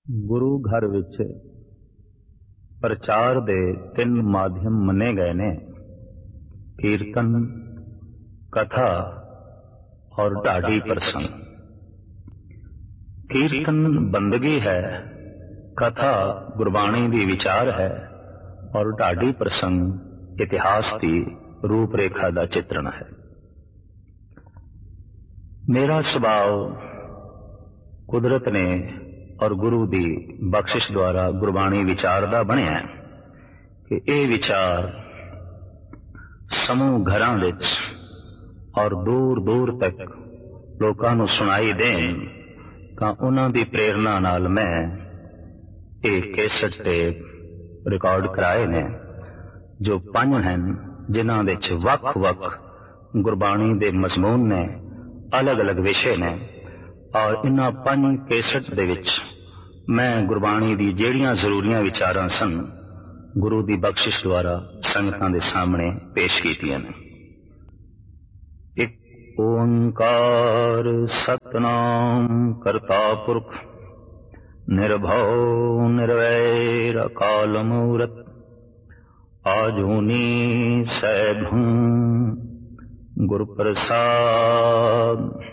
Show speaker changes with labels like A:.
A: गुरु घर विच प्रचार दे 3 माध्यम मने गए ने, कीर्तन, कथा और ढाडी प्रसंग। कीर्तन बंदगी है, कथा गुरबाणी दी विचार है और ढाडी प्रसंग इतिहास की रूपरेखा का चित्रण है। मेरा स्वभाव कुदरत ने और गुरु दी बख्शिश द्वारा गुरबाणी विचार दा बनिया कि यह विचार समूह घरां विच और दूर दूर तक लोकां नूं सुनाई देन, तां उन्हां दी प्रेरणा नाल मैं एक कैसेट टेप रिकॉर्ड कराए ने, जो 5 हैं जिन्हां विच वख-वख गुरबाणी दे मजमून ने, अलग अलग विषय ने। और इन्हां 5 कैसेट दे विच मैं गुरबाणी दी जेड़ियां जरूरियां विचारां सन, गुरु दी बख्शिश द्वारा संगतां दे सामने पेश कीतियां ने। एक ओंकार सतनाम करता पुरख, निर्भव निर्वैर अकाल मूरत, आजूनी सैभं गुरु प्रसाद।